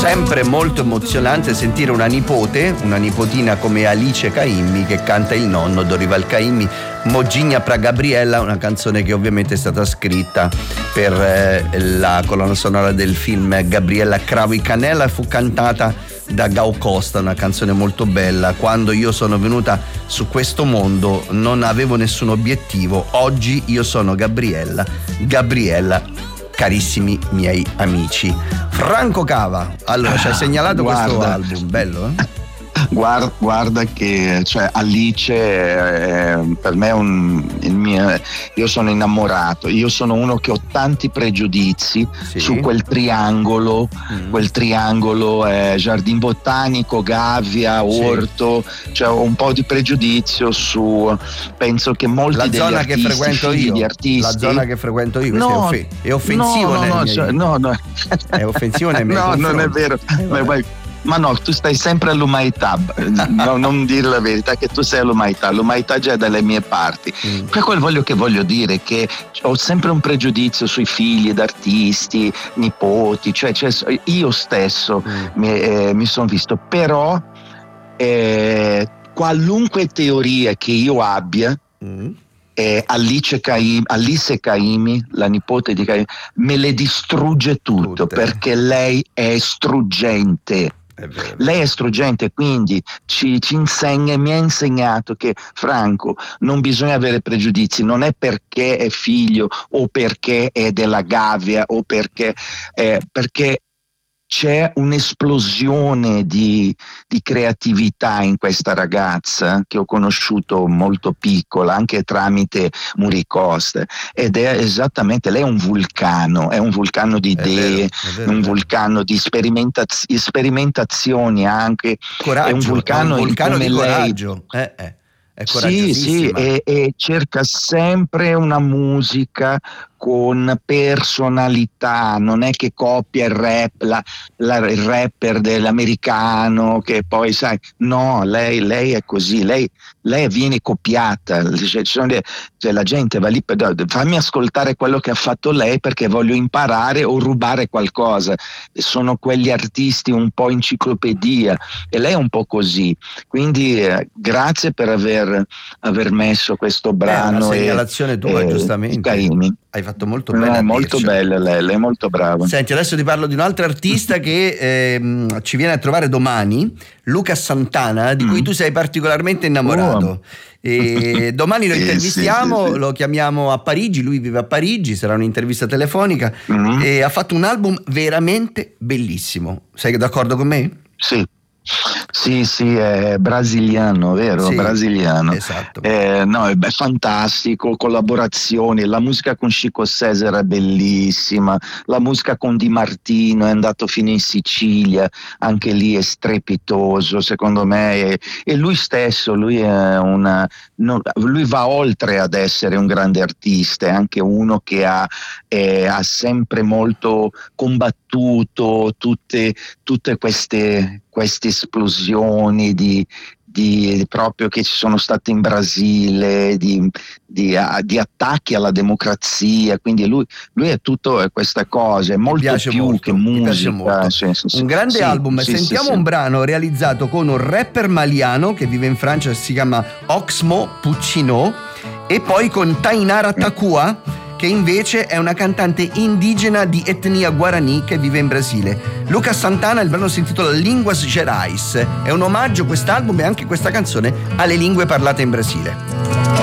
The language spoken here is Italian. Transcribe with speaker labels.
Speaker 1: sempre molto emozionante sentire una nipotina come Alice Caymmi che canta il nonno Dorival Caymmi, Mogigna pra Gabriella, una canzone che ovviamente è stata scritta per la colonna sonora del film Gabriella Cravi Canela, fu cantata da Gal Costa, una canzone molto bella. Quando io sono venuta su questo mondo non avevo nessun obiettivo, oggi io sono Gabriella, carissimi miei amici. Franco Cava, allora ci hai segnalato questo album, bello
Speaker 2: Guarda che Alice per me è io sono innamorato, io sono uno che ho tanti pregiudizi su quel triangolo, Giardin Botanico, Gavia, Orto, ho un po' di pregiudizio su, penso che molti
Speaker 1: la
Speaker 2: degli
Speaker 1: zona
Speaker 2: artisti,
Speaker 1: che frequento io,
Speaker 2: di artisti,
Speaker 1: la zona che frequento io,
Speaker 2: no,
Speaker 1: è offensivo,
Speaker 2: no,
Speaker 1: è offensivo nei miei confronti.
Speaker 2: Non è vero, ma no, tu stai sempre all'umanità, no, non dire la verità che tu sei l'umanità già è dalle mie parti. Quello che voglio dire è che ho sempre un pregiudizio sui figli d'artisti, nipoti, io stesso mi sono visto, però qualunque teoria che io abbia, Alice Caymmi, la nipote di Caymmi, me le distrugge tutte. Perché lei è struggente. Lei è struggente, quindi ci insegna e mi ha insegnato che, Franco, non bisogna avere pregiudizi, non è perché è figlio o perché è della Gavia o perché c'è un'esplosione di creatività in questa ragazza che ho conosciuto molto piccola, anche tramite Muricoste, ed è esattamente, lei è un vulcano di idee, un vulcano di sperimentazioni anche,
Speaker 1: coraggio,
Speaker 2: è un vulcano
Speaker 1: di coraggio.
Speaker 2: Sì, e cerca sempre una musica con personalità, non è che copia il rap, il rapper dell'americano che poi sai, no, lei è così, lei viene copiata, la gente va lì fammi ascoltare quello che ha fatto lei perché voglio imparare o rubare qualcosa. Sono quegli artisti un po' enciclopedia e lei è un po' così, quindi grazie per aver messo questo brano.
Speaker 1: Una segnalazione tua, giustamente.
Speaker 2: Caymmi.
Speaker 1: Hai fatto molto bene.
Speaker 2: Molto bella lei è molto brava.
Speaker 1: Senti, adesso ti parlo di un altro artista che ci viene a trovare domani, Luca Santana, di cui tu sei particolarmente innamorato. E domani lo intervistiamo, lo chiamiamo a Parigi, lui vive a Parigi, sarà un'intervista telefonica, e ha fatto un album veramente bellissimo. Sei d'accordo con me?
Speaker 2: Sì, è brasiliano, vero?
Speaker 1: Sì,
Speaker 2: brasiliano.
Speaker 1: Esatto.
Speaker 2: No, è fantastico, collaborazioni, la musica con Chico Cesare è bellissima, la musica con Di Martino, è andato fino in Sicilia, anche lì è strepitoso, secondo me, e lui stesso, lui va oltre ad essere un grande artista, è anche uno che ha sempre molto combattuto tutte queste esplosioni di proprio che ci sono state in Brasile, di attacchi alla democrazia, quindi lui è tutto questa cosa, è molto più molto, che musica.
Speaker 1: Un grande album. Sentiamo un brano realizzato con un rapper maliano che vive in Francia, si chiama Oxmo Puccino, e poi con Tainara Takua, che invece è una cantante indigena di etnia Guarani che vive in Brasile. Luca Santana, il brano si intitola Linguas Gerais, è un omaggio, quest'album e anche questa canzone, alle lingue parlate in Brasile.